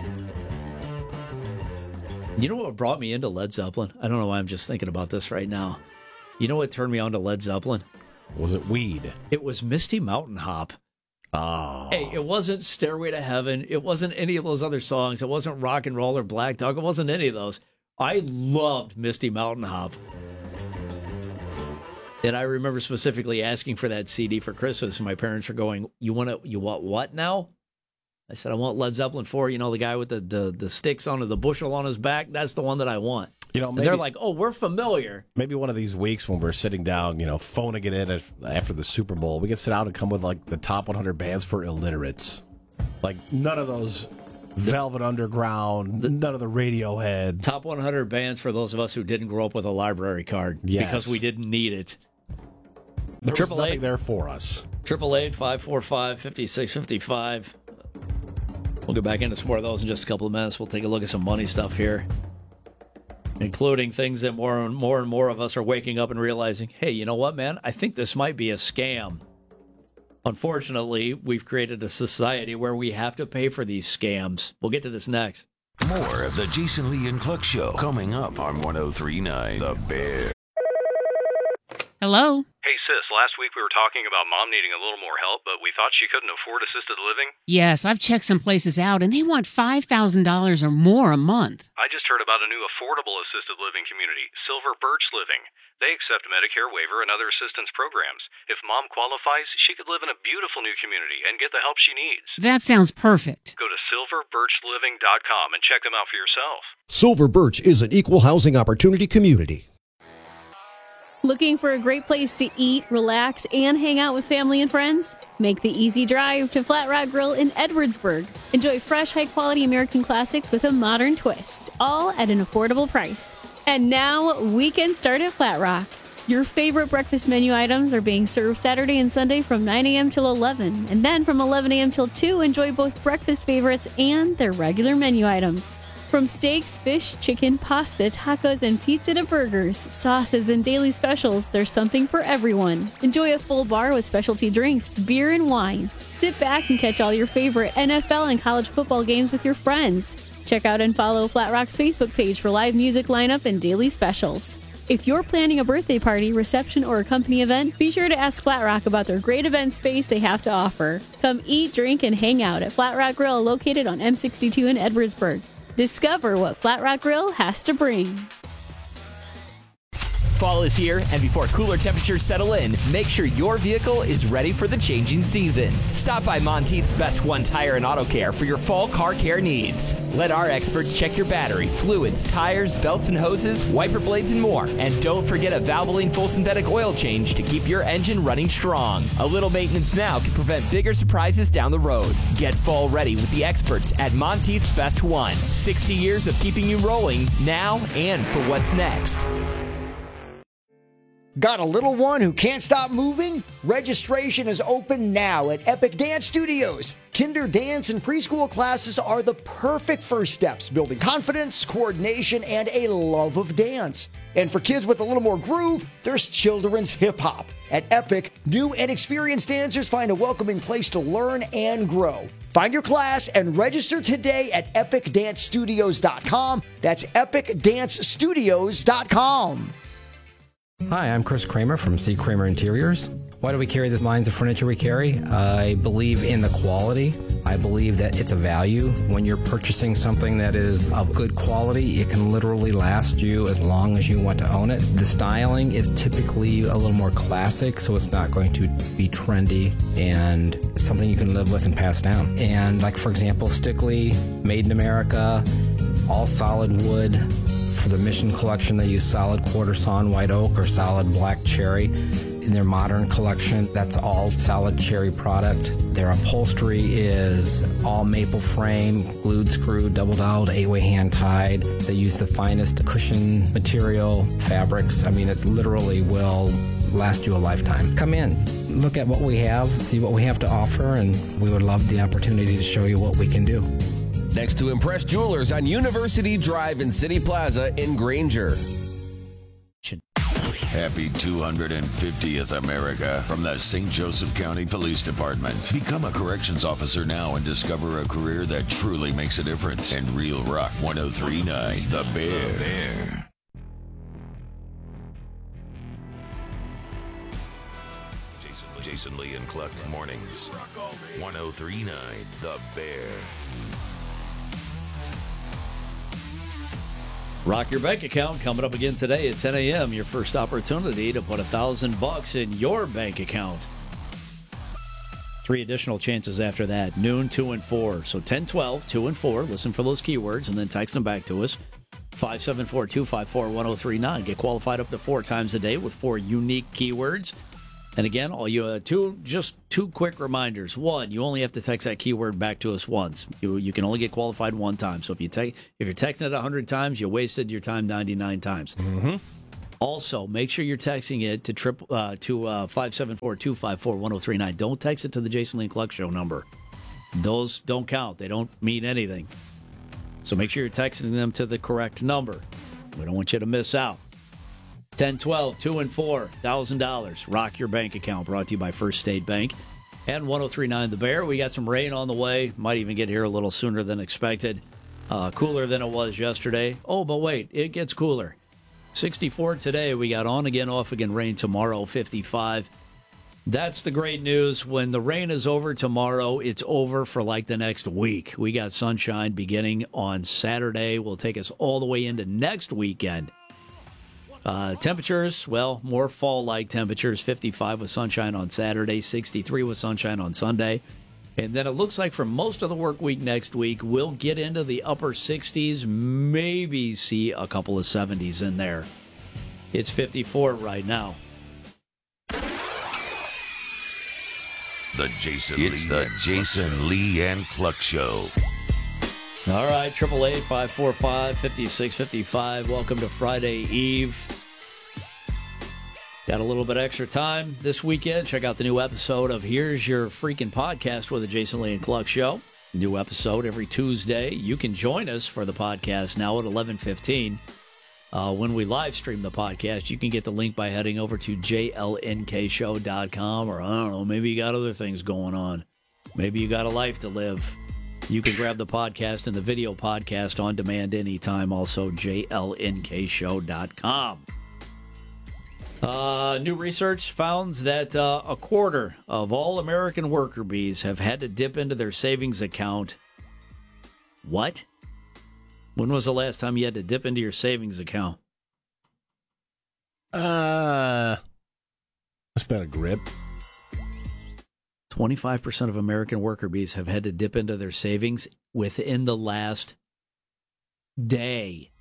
You know what brought me into Led Zeppelin? I don't know why I'm just thinking about this right now. You know what turned me on to Led Zeppelin? Was it weed? It was Misty Mountain Hop. Oh. Hey, it wasn't Stairway to Heaven. It wasn't any of those other songs. It wasn't Rock and Roll or Black Dog. It wasn't any of those. I loved Misty Mountain Hop. And I remember specifically asking for that C D for Christmas, and my parents are going, "You want to? You want what now?" I said, I want Led Zeppelin four, you know, the guy with the, the, the sticks on the bushel on his back. That's the one that I want. You know, and maybe, they're like, oh, we're familiar. Maybe one of these weeks when we're sitting down, you know, phoning it in after the Super Bowl, we can sit down and come with like the top one hundred bands for illiterates. Like none of those Velvet Underground, the, none of the Radiohead. Top one hundred bands for those of us who didn't grow up with a library card yes. because we didn't need it. There was nothing there for us. Triple eight five four five fifty six fifty five. We'll get back into some more of those in just a couple of minutes. We'll take a look at some money stuff here, including things that more and more and more of us are waking up and realizing, hey, you know what, man? I think this might be a scam. Unfortunately, we've created a society where we have to pay for these scams. We'll get to this next. More of the Jason Lee and Cluck Show coming up on one oh three point nine The Bear. Hello? Hey, sis, last week we were talking about mom needing a little more help, but we thought she couldn't afford assisted living. Yes, I've checked some places out, and they want five thousand dollars or more a month. I just heard about a new affordable assisted living community, Silver Birch Living. They accept Medicare waiver and other assistance programs. If mom qualifies, she could live in a beautiful new community and get the help she needs. That sounds perfect. Go to silver birch living dot com and check them out for yourself. Silver Birch is an equal housing opportunity community. Looking for a great place to eat, relax, and hang out with family and friends? Make the easy drive to Flat Rock Grill in Edwardsburg. Enjoy fresh, high-quality American classics with a modern twist, all at an affordable price. And now, weekends start at Flat Rock. Your favorite breakfast menu items are being served Saturday and Sunday from nine a.m. till eleven. And then from eleven a.m. till two, enjoy both breakfast favorites and their regular menu items. From steaks, fish, chicken, pasta, tacos, and pizza to burgers, sauces, and daily specials, there's something for everyone. Enjoy a full bar with specialty drinks, beer, and wine. Sit back and catch all your favorite N F L and college football games with your friends. Check out and follow Flat Rock's Facebook page for live music lineup and daily specials. If you're planning a birthday party, reception, or a company event, be sure to ask Flat Rock about their great event space they have to offer. Come eat, drink, and hang out at Flat Rock Grill, located on M sixty-two in Edwardsburg. Discover what Flat Rock Grill has to bring. Fall is here, and before cooler temperatures settle in, make sure your vehicle is ready for the changing season. Stop by Monteith's Best One Tire and Auto Care for your fall car care needs. Let our experts check your battery, fluids, tires, belts and hoses, wiper blades, and more. And don't forget a Valvoline full synthetic oil change to keep your engine running strong. A little maintenance now can prevent bigger surprises down the road. Get fall ready with the experts at Monteith's Best One. sixty years of keeping you rolling now and for what's next. Got a little one who can't stop moving? Registration is open now at Epic Dance Studios. Kinder dance and preschool classes are the perfect first steps, building confidence, coordination, and a love of dance. And for kids with a little more groove, there's children's hip hop. At Epic, new and experienced dancers find a welcoming place to learn and grow. Find your class and register today at epic dance studios dot com. That's epic dance studios dot com. Hi, I'm Chris Kramer from C. Kramer Interiors. Why do we carry the lines of furniture we carry? I believe in the quality. I believe that it's a value. When you're purchasing something that is of good quality, it can literally last you as long as you want to own it. The styling is typically a little more classic, so it's not going to be trendy, and it's something you can live with and pass down. And like, for example, Stickley, made in America, all solid wood. For the Mission collection, they use solid quarter sawn white oak or solid black cherry. In their modern collection, that's all solid cherry product. Their upholstery is all maple frame, glued, screwed, doubled out, eight-way hand tied. They use the finest cushion material, fabrics. I mean, it literally will last you a lifetime. Come in, look at what we have, see what we have to offer, and we would love the opportunity to show you what we can do. Next to Impress Jewelers on University Drive in City Plaza in Granger. Happy two hundred fiftieth America from the Saint Joseph County Police Department. Become a corrections officer now and discover a career that truly makes a difference. And Real Rock one oh three point nine The Bear. The Bear. Jason, Jason Lee and Cluck Mornings. one oh three point nine The Bear. Rock Your Bank Account coming up again today at ten a.m. Your first opportunity to put a thousand bucks in your bank account. Three additional chances after that. Noon, two, and four. So ten, twelve, two, and four. Listen for those keywords and then text them back to us. five seven four, two five four, one oh three nine. Get qualified up to four times a day with four unique keywords. And again, all you uh, two just two quick reminders. One, you only have to text that keyword back to us once. You you can only get qualified one time. So if you take if you're texting it one hundred times, you wasted your time ninety-nine times. Mm-hmm. Also, make sure you're texting it to trip uh, to uh, five seven four, two five four, one oh three nine. Don't text it to the Jason Lee and Cluck Show number. Those don't count. They don't mean anything. So make sure you're texting them to the correct number. We don't want you to miss out. ten, twelve, two, and four, one thousand dollars. Rock your bank account. Brought to you by First State Bank. And one oh three nine The Bear. We got some rain on the way. Might even get here a little sooner than expected. Uh, cooler than it was yesterday. Oh, but wait, it gets cooler. sixty-four today. We got on again, off again rain tomorrow, fifty-five. That's the great news. When the rain is over tomorrow, it's over for like the next week. We got sunshine beginning on Saturday. Will take us all the way into next weekend. Uh, temperatures, well, more fall-like temperatures. fifty-five with sunshine on Saturday, sixty-three with sunshine on Sunday. And then it looks like for most of the work week next week, we'll get into the upper sixties, maybe see a couple of seventies in there. It's fifty-four right now. The Jason it's Lee the Jason Lee and Cluck Show. All right, eight eight eight, five four five, five six five five. Welcome to Friday Eve. Got a little bit extra time this weekend. Check out the new episode of Here's Your Freaking Podcast with the Jason Lee and Cluck Show. New episode every Tuesday. You can join us for the podcast now at eleven fifteen. Uh, when we live stream the podcast, you can get the link by heading over to j l n k show dot com, or I don't know, maybe you got other things going on. Maybe you got a life to live. You can grab the podcast and the video podcast on demand anytime. Also, j l n k show dot com. Uh, new research found that uh, a quarter of all American worker bees have had to dip into their savings account. What? When was the last time you had to dip into your savings account? Uh, it's been a grip. twenty-five percent of American worker bees have had to dip into their savings within the last day.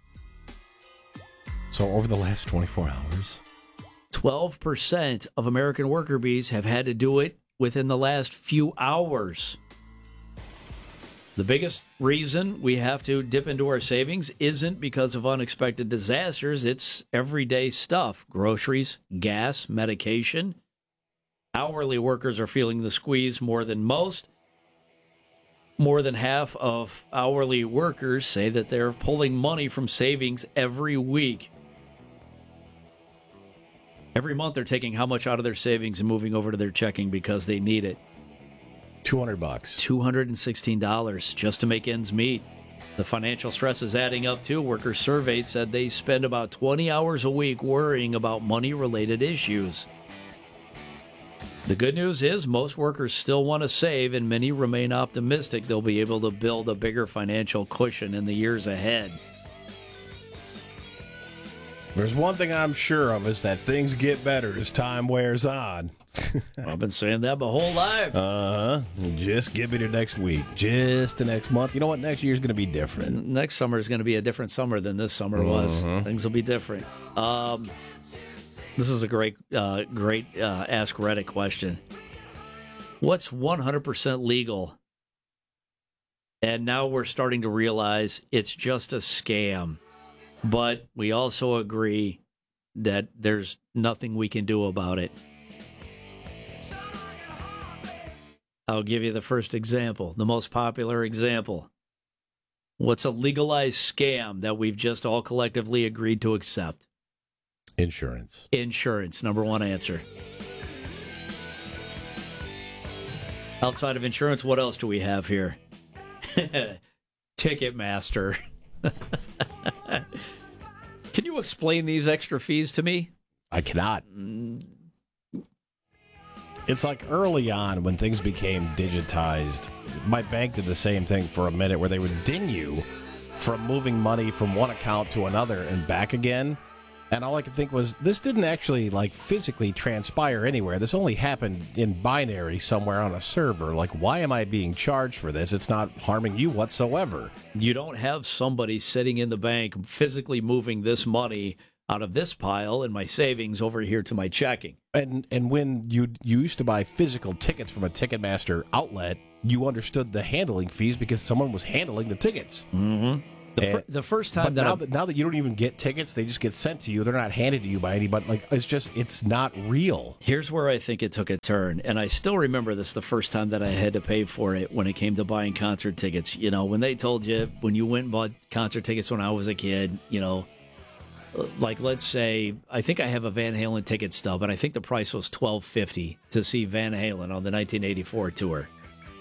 So over the last twenty-four hours? twelve percent of American worker bees have had to do it within the last few hours. The biggest reason we have to dip into our savings isn't because of unexpected disasters. It's everyday stuff. Groceries, gas, medication. Hourly workers are feeling the squeeze more than most. More than half of hourly workers say that they're pulling money from savings every week. Every month they're taking how much out of their savings and moving over to their checking because they need it. two hundred bucks. two hundred sixteen dollars just to make ends meet. The financial stress is adding up too. Workers surveyed said they spend about twenty hours a week worrying about money-related issues. The good news is most workers still want to save, and many remain optimistic they'll be able to build a bigger financial cushion in the years ahead. There's one thing I'm sure of is that things get better as time wears on. I've been saying that my whole life. Uh-huh. Just give me the next week. Just the next month. You know what? Next year's going to be different. Next summer is going to be a different summer than this summer was. Uh-huh. Things will be different. Um, this is a great, uh, great uh, Ask Reddit question. What's one hundred percent legal? And now we're starting to realize it's just a scam. But we also agree that there's nothing we can do about it. I'll give you the first example, the most popular example. What's a legalized scam that we've just all collectively agreed to accept? Insurance. Insurance, number one answer. Outside of insurance, what else do we have here? Ticketmaster. Can you explain these extra fees to me? I cannot. It's like early on when things became digitized, my bank did the same thing for a minute where they would ding you from moving money from one account to another and back again. And all I could think was, this didn't actually, like, physically transpire anywhere. This only happened in binary somewhere on a server. Like, why am I being charged for this? It's not harming you whatsoever. You don't have somebody sitting in the bank physically moving this money out of this pile in my savings over here to my checking. And and when you, you used to buy physical tickets from a Ticketmaster outlet, you understood the handling fees because someone was handling the tickets. Mm-hmm. The, fir- the first time but that now I- that now that you don't even get tickets, they just get sent to you. They're not handed to you by anybody. Like, it's just, it's not real. Here's where I think it took a turn, and I still remember this the first time that I had to pay for it when it came to buying concert tickets. You know, when they told you, when you went and bought concert tickets when I was a kid, you know, like, let's say, I think I have a Van Halen ticket stub, and I think the price was twelve fifty to see Van Halen on the nineteen eighty-four tour.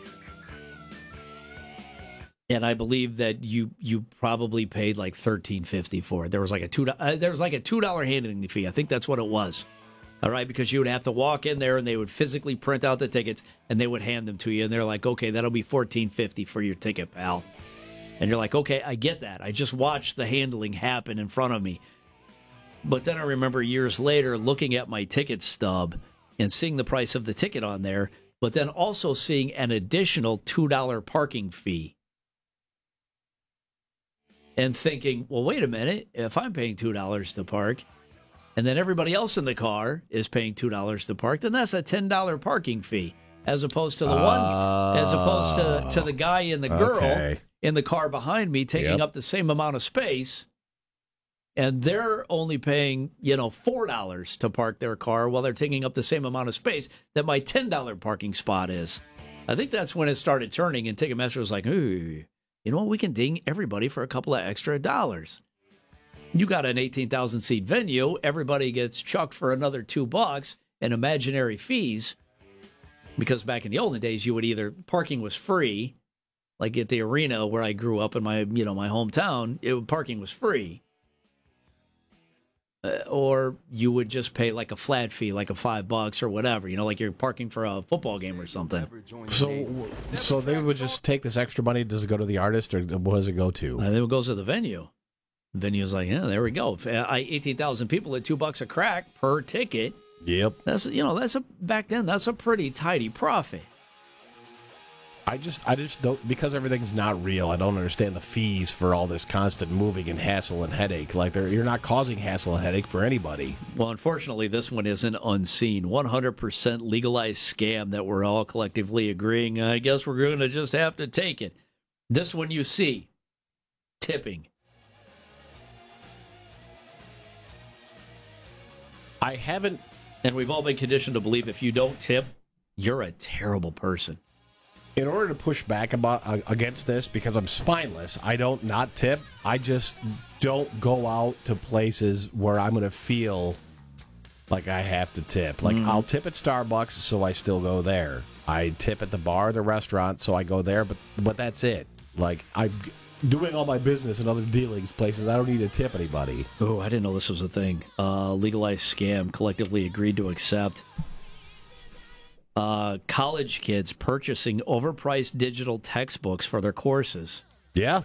And I believe that you you probably paid like thirteen fifty for it. There was like a two uh, there was like a two dollar handling fee. I think that's what it was. All right, because you would have to walk in there and they would physically print out the tickets and they would hand them to you, and they're like, okay, that'll be fourteen fifty for your ticket, pal. And you're like, okay, I get that. I just watched the handling happen in front of me. But then I remember years later looking at my ticket stub and seeing the price of the ticket on there, but then also seeing an additional two dollar parking fee. And thinking, well, wait a minute, if I'm paying two dollars to park, and then everybody else in the car is paying two dollars to park, then that's a ten dollar parking fee, as opposed to the uh, one, as opposed to, to the guy and the girl okay. in the car behind me taking Yep. up the same amount of space, and they're only paying, you know, four dollars to park their car while they're taking up the same amount of space that my ten dollar parking spot is. I think that's when it started turning, and Ticketmaster was like, ooh, you know what, we can ding everybody for a couple of extra dollars. You got an eighteen thousand seat venue, everybody gets chucked for another two bucks in imaginary fees, because back in the olden days, you would either, parking was free, like at the arena where I grew up in my, you know, my hometown, it, parking was free. Uh, or you would just pay like a flat fee, like a five bucks or whatever, you know, like you're parking for a football game or something. So, so they would just take this extra money. Does it go to the artist, or what does it go to? And then it goes to the venue. The venue's like, yeah, there we go. I eighteen thousand people at two bucks a crack per ticket. Yep. That's, you know, that's a, back then, that's a pretty tidy profit. I just, I just don't, because everything's not real. I don't understand the fees for all this constant moving and hassle and headache. Like, they're, you're not causing hassle and headache for anybody. Well, unfortunately, this one isn't unseen. one hundred percent legalized scam that we're all collectively agreeing, I guess we're going to just have to take it. This one you see, tipping. I haven't. And we've all been conditioned to believe if you don't tip, you're a terrible person. In order to push back about uh, against this, because I'm spineless, I don't not tip. I just don't go out to places where I'm going to feel like I have to tip. Like, Mm. I'll tip at Starbucks, so I still go there. I tip at the bar, the restaurant, so I go there, but but that's it. Like, I'm doing all my business in other dealings places. I don't need to tip anybody. Oh, I didn't know this was a thing. Uh, legalized scam, collectively agreed to accept. Uh, college kids purchasing overpriced digital textbooks for their courses. Yeah.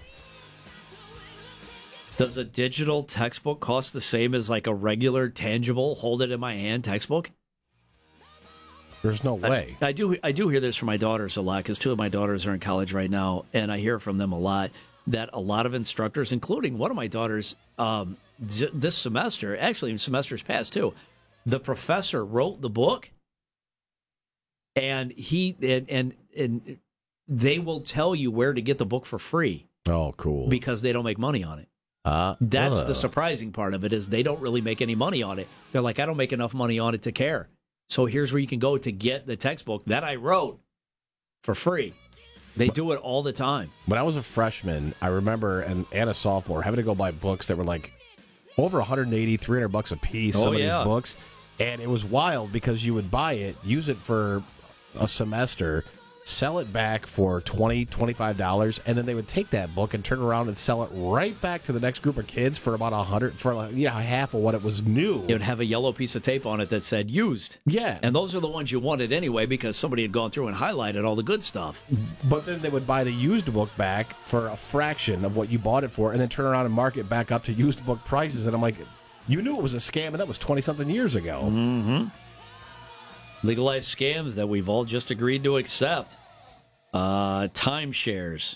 Does a digital textbook cost the same as like a regular, tangible, hold it in my hand textbook? There's no way. I, I do I do hear this from my daughters a lot, because two of my daughters are in college right now, and I hear from them a lot that a lot of instructors, including one of my daughters um, z- this semester, actually in semesters past too, the professor wrote the book, and he and, and and they will tell you where to get the book for free. Oh, cool. Because they don't make money on it. Uh, That's uh. the surprising part of it, is they don't really make any money on it. They're like, I don't make enough money on it to care. So here's where you can go to get the textbook that I wrote for free. They do it all the time. When I was a freshman, I remember, and, and a sophomore, having to go buy books that were like over one hundred eighty, three hundred bucks a piece, Oh, some yeah. of these books. And it was wild because you would buy it, use it for a semester, sell it back for twenty dollars, twenty-five dollars, and then they would take that book and turn around and sell it right back to the next group of kids for about a hundred, for like, yeah, half of what it was new. It would have a yellow piece of tape on it that said used. Yeah. And those are the ones you wanted anyway, because somebody had gone through and highlighted all the good stuff. But then they would buy the used book back for a fraction of what you bought it for, and then turn around and mark it back up to used book prices. And I'm like, You knew it was a scam, and that was twenty-something years ago. Mm-hmm. Legalized scams that we've all just agreed to accept. Uh, timeshares.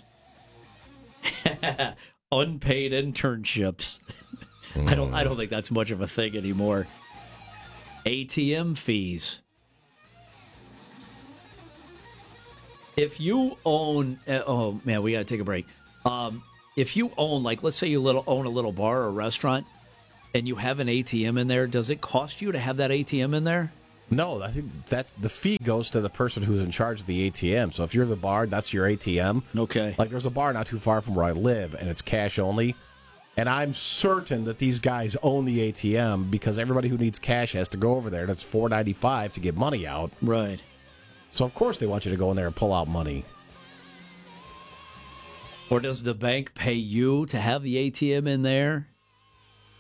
Unpaid internships. I don't I don't think that's much of a thing anymore. A T M fees. If you own uh, oh man, we got to take a break. Um, if you own, like, let's say you little own a little bar or a restaurant and you have an A T M in there, does it cost you to have that A T M in there? No, I think that's the fee goes to the person who's in charge of the A T M. So if you're the bar, that's your A T M. Okay. Like, there's a bar not too far from where I live, and it's cash only. And I'm certain that these guys own the A T M because everybody who needs cash has to go over there. That's four ninety-five to get money out. Right. So of course they want you to go in there and pull out money. Or does the bank pay you to have the A T M in there?